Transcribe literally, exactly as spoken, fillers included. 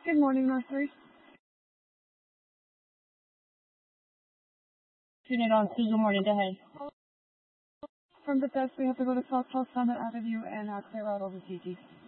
Good morning, nursery. Tune it on. Good morning. Go ahead. From the desk, we have to go to South South Summit Avenue and uh, clear out over T G.